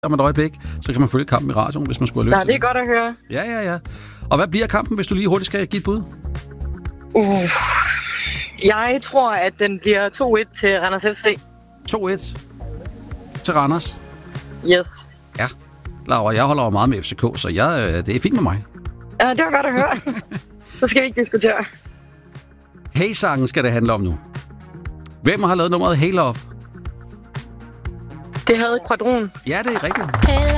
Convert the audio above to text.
om et øjeblik, så kan man følge kampen i radioen, hvis man skulle have lyst til det. Det er godt at høre. Ja. Og hvad bliver kampen, hvis du lige hurtigt skal give et bud? Jeg tror, at den bliver 2-1 til Randers FC. 2-1 til Randers? Yes. Ja. Laura, jeg holder jo meget med FCK, så det er fint med mig. Ja, det var godt at høre. Så skal vi ikke diskutere. Hey-sangen skal det handle om nu. Hvem har lavet nummeret Hey Love? Det havde Quadron. Ja, det er rigtigt.